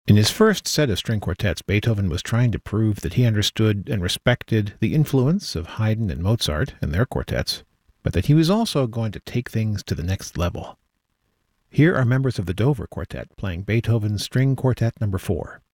In his first set of string quartets, Beethoven was trying to prove that he understood and respected the influence of Haydn and Mozart and their quartets, but that he was also going to take things to the next level. Here are members of the Dover Quartet playing Beethoven's String Quartet No. 4.